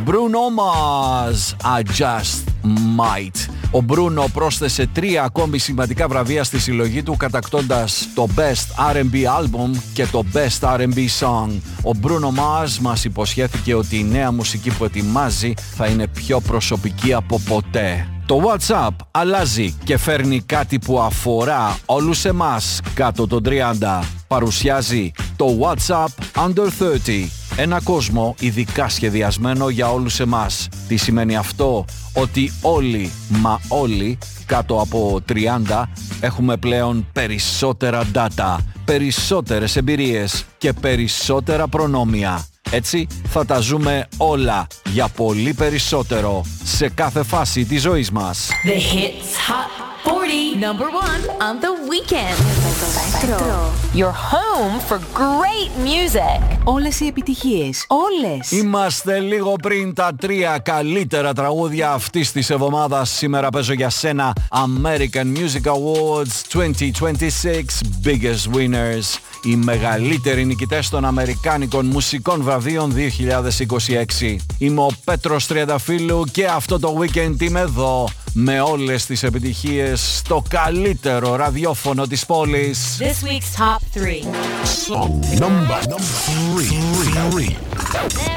Bruno Mars, I Just Might. Ο Bruno πρόσθεσε 3 ακόμη σημαντικά βραβεία στη συλλογή του, κατακτώντας το Best R&B Album και το Best R&B Song. Ο Bruno Mars μας υποσχέθηκε ότι η νέα μουσική που ετοιμάζει θα είναι πιο προσωπική από ποτέ. Το WhatsApp αλλάζει και φέρνει κάτι που αφορά όλους εμάς κάτω των 30. Παρουσιάζει το WhatsApp Under 30. Ένα κόσμο ειδικά σχεδιασμένο για όλους εμάς. Τι σημαίνει αυτό? Ότι όλοι, μα όλοι, κάτω από 30 έχουμε πλέον περισσότερα data, περισσότερες εμπειρίες και περισσότερα προνόμια. Έτσι θα τα ζούμε όλα για πολύ περισσότερο σε κάθε φάση της ζωής μας. The hits Hot 40 number 1 on the weekend. Your home for great music. Όλες οι επιτυχίες, όλες. Είμαστε λίγο πριν τα 3 καλύτερα τραγούδια αυτής της εβδομάδας. Σήμερα παίζω για σένα American Music Awards 2026 Biggest Winners. Οι μεγαλύτεροι νικητές των Αμερικάνικων Μουσικών Βραβείων 2026. Είμαι ο Πέτρος Τριανταφύλλου και αυτό το weekend είμαι εδώ με όλες τις επιτυχίες στο καλύτερο ραδιόφωνο της πόλης. This week's top 3. Song number 3.